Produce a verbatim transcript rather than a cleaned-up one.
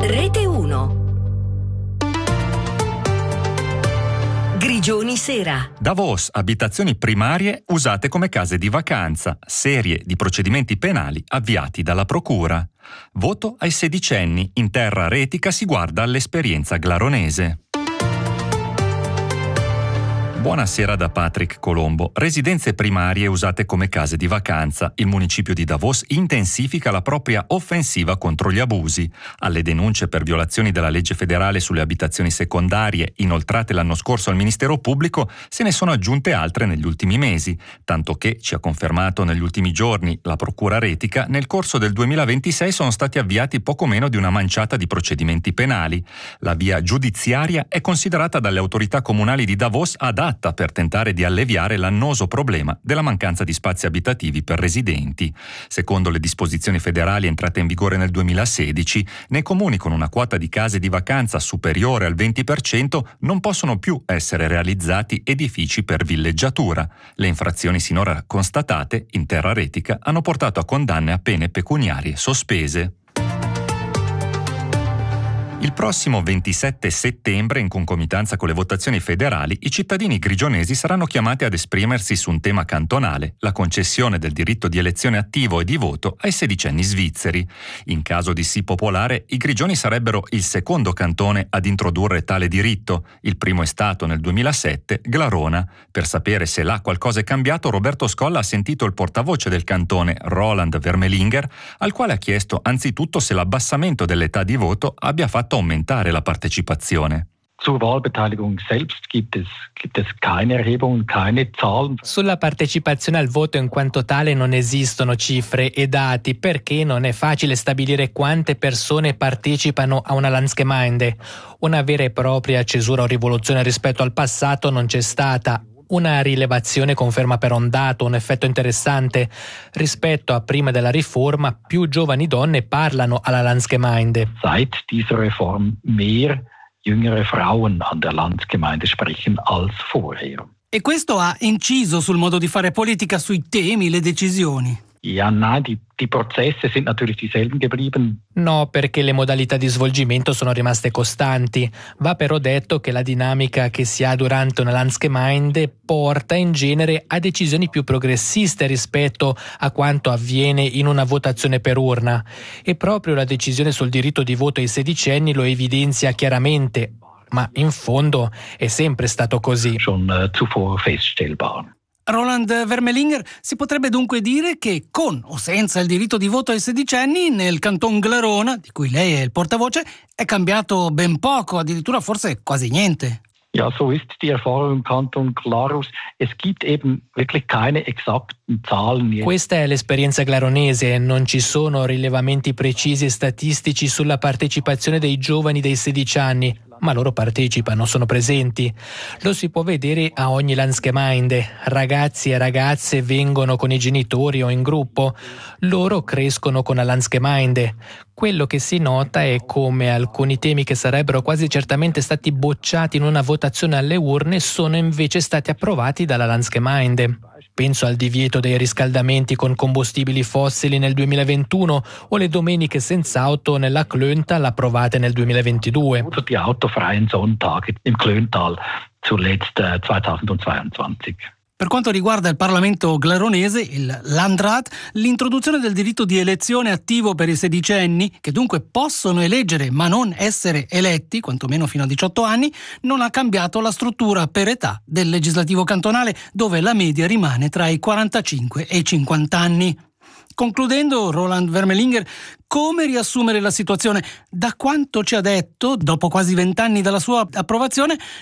Rete uno. Grigioni Sera. Davos, abitazioni primarie usate come case di vacanza, serie di procedimenti penali avviati dalla procura. Voto ai sedicenni, in terra retica si guarda all'esperienza glaronese. Buonasera da Patrick Colombo. Residenze primarie usate come case di vacanza. Il municipio di Davos intensifica la propria offensiva contro gli abusi. Alle denunce per violazioni della legge federale sulle abitazioni secondarie, inoltrate l'anno scorso al Ministero Pubblico, se ne sono aggiunte altre negli ultimi mesi, tanto che, ci ha confermato negli ultimi giorni la Procura Retica, nel corso del duemilaventisei sono stati avviati poco meno di una manciata di procedimenti penali. La via giudiziaria è considerata dalle autorità comunali di Davos adatta per tentare di alleviare l'annoso problema della mancanza di spazi abitativi per residenti. Secondo le disposizioni federali entrate in vigore nel duemilasedici, nei comuni con una quota di case di vacanza superiore al venti per cento non possono più essere realizzati edifici per villeggiatura. Le infrazioni sinora constatate in terra retica hanno portato a condanne a pene pecuniarie sospese. Il prossimo ventisette settembre, in concomitanza con le votazioni federali, i cittadini grigionesi saranno chiamati ad esprimersi su un tema cantonale, la concessione del diritto di elezione attivo e di voto ai sedicenni svizzeri. In caso di sì popolare, i grigioni sarebbero il secondo cantone ad introdurre tale diritto. Il primo è stato nel duemilasette Glarona. Per sapere se là qualcosa è cambiato, Roberto Scolla ha sentito il portavoce del cantone, Roland Vermelinger, al quale ha chiesto anzitutto se l'abbassamento dell'età di voto abbia fatto aumentare la partecipazione. Zur Wahlbeteiligung selbst gibt es, gibt es keine Erhebungen, keine Zahlen. Sulla partecipazione al voto in quanto tale non esistono cifre e dati, perché non è facile stabilire quante persone partecipano a una Landsgemeinde. Una vera e propria cesura o rivoluzione rispetto al passato non c'è stata. Una rilevazione conferma però un dato, un effetto interessante. Rispetto a prima della riforma, più giovani donne parlano alla Landsgemeinde. Seit dieser Reform mehr jüngere Frauen an der Landsgemeinde sprechen als vorher. E questo ha inciso sul modo di fare politica, sui temi, le decisioni? Ja, nein, die, die Prozesse sind natürlich dieselben geblieben. No, perché le modalità di svolgimento sono rimaste costanti. Va però detto che la dinamica che si ha durante una Landsgemeinde porta in genere a decisioni più progressiste rispetto a quanto avviene in una votazione per urna. E proprio la decisione sul diritto di voto ai sedicenni lo evidenzia chiaramente. Ma in fondo è sempre stato così. Schon uh, zuvor feststellbar. Roland Vermelinger, si potrebbe dunque dire che con o senza il diritto di voto ai sedicenni nel Canton Glarona, di cui lei è il portavoce, è cambiato ben poco, addirittura forse quasi niente. Ja, so ist die Erfahrung im Kanton Glarus. Es gibt eben wirklich keine exakten Zahlen. Questa è l'esperienza glaronese, non ci sono rilevamenti precisi e statistici sulla partecipazione dei giovani dei sedici anni, ma loro partecipano, sono presenti. Lo si può vedere a ogni Landsgemeinde. Ragazzi e ragazze vengono con i genitori o in gruppo. Loro crescono con la Landsgemeinde. Quello che si nota è come alcuni temi che sarebbero quasi certamente stati bocciati in una votazione alle urne sono invece stati approvati dalla Landsgemeinde. Penso al divieto dei riscaldamenti con combustibili fossili nel duemilaventuno o le domeniche senza auto nella Klöntal approvate nel duemilaventidue. Die autofreien Sonntage im Klöntal zuletzt zweitausendzweiundzwanzig. Per quanto riguarda il Parlamento glaronese, il Landrat, l'introduzione del diritto di elezione attivo per i sedicenni, che dunque possono eleggere ma non essere eletti, quantomeno fino a diciotto anni, non ha cambiato la struttura per età del legislativo cantonale, dove la media rimane tra i quarantacinque e i cinquanta anni. Concludendo, Roland Vermelinger, come riassumere la situazione? Da quanto ci ha detto, dopo quasi vent'anni dalla sua approvazione,